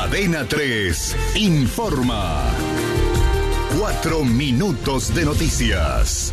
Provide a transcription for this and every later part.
Cadena 3 informa. 4 minutos de noticias.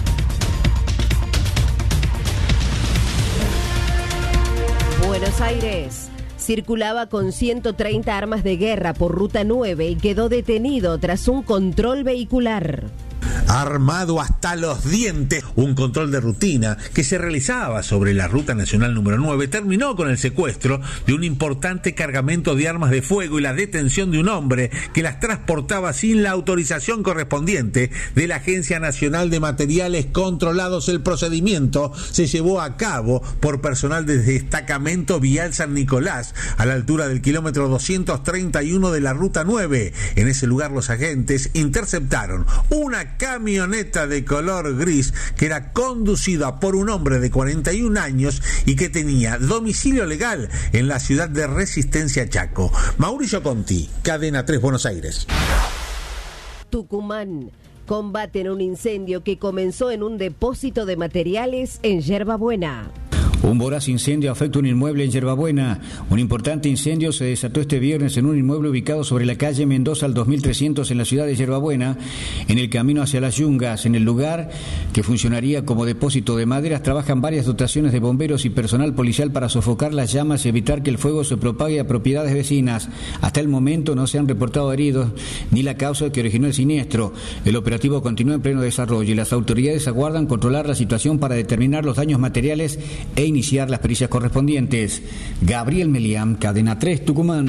Buenos Aires. Circulaba con 130 armas de guerra por Ruta 9 y quedó detenido tras un control vehicular. Armado hasta los dientes, un control de rutina que se realizaba sobre la Ruta Nacional número 9 terminó con el secuestro de un importante cargamento de armas de fuego y la detención de un hombre que las transportaba sin la autorización correspondiente de la Agencia Nacional de Materiales Controlados. El procedimiento se llevó a cabo por personal del destacamento Vial San Nicolás, a la altura del kilómetro 231 de la Ruta 9. En ese lugar los agentes interceptaron una camioneta de color gris que era conducida por un hombre de 41 años y que tenía domicilio legal en la ciudad de Resistencia, Chaco. Mauricio Conti, Cadena 3, Buenos Aires. Tucumán. Combaten un incendio que comenzó en un depósito de materiales en Yerba Buena. Un voraz incendio afecta un inmueble en Yerba Buena. Un importante incendio se desató este viernes en un inmueble ubicado sobre la calle Mendoza al 2300 en la ciudad de Yerba Buena, en el camino hacia las Yungas. En el lugar, que funcionaría como depósito de maderas, trabajan varias dotaciones de bomberos y personal policial para sofocar las llamas y evitar que el fuego se propague a propiedades vecinas. Hasta el momento no se han reportado heridos ni la causa que originó el siniestro. El operativo continúa en pleno desarrollo y las autoridades aguardan controlar la situación para determinar los daños materiales e iniciar las pericias correspondientes. Gabriel Meliam, Cadena 3, Tucumán.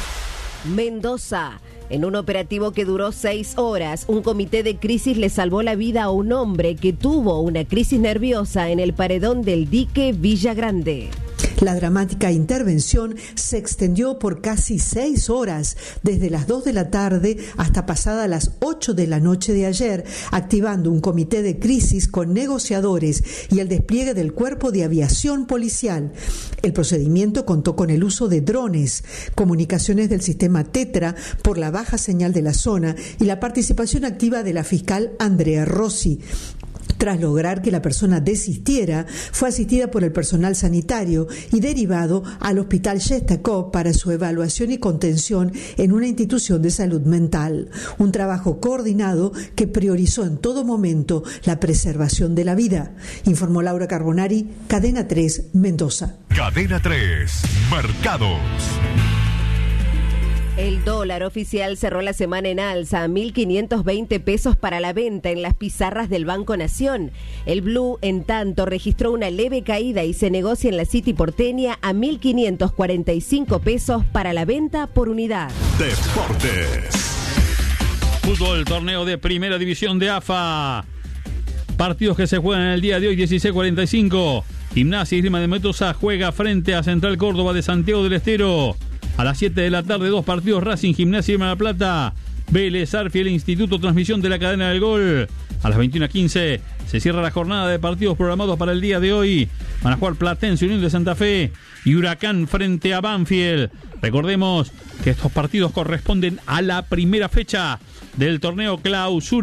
Mendoza. En un operativo que duró 6 horas, un comité de crisis le salvó la vida a un hombre que tuvo una crisis nerviosa en el paredón del dique Villa Grande. La dramática intervención se extendió por casi 6 horas, desde las 2 de la tarde hasta pasadas las 8 de la noche de ayer, activando un comité de crisis con negociadores y el despliegue del Cuerpo de Aviación Policial. El procedimiento contó con el uso de drones, comunicaciones del sistema Tetra por la baja señal de la zona y la participación activa de la fiscal Andrea Rossi. Tras lograr que la persona desistiera, fue asistida por el personal sanitario y derivado al Hospital Shestakov para su evaluación y contención en una institución de salud mental. Un trabajo coordinado que priorizó en todo momento la preservación de la vida, informó Laura Carbonari, Cadena 3, Mendoza. Cadena 3, mercados. El dólar oficial cerró la semana en alza a 1.520 pesos para la venta en las pizarras del Banco Nación. El blue, en tanto, registró una leve caída y se negocia en la City porteña a 1.545 pesos para la venta por unidad. Deportes. Fútbol, torneo de primera división de AFA. Partidos que se juegan en el día de hoy, 16:45. Gimnasia y Esgrima de Mendoza juega frente a Central Córdoba de Santiago del Estero. A las 7 de la tarde, 2 partidos: Racing, Gimnasia y La Plata. Vélez, Arfiel, Instituto, transmisión de la cadena del gol. A las 21:15 se cierra la jornada de partidos programados para el día de hoy. Van a jugar Platense, Unión de Santa Fe y Huracán frente a Banfield. Recordemos que estos partidos corresponden a la primera fecha del torneo Clausura.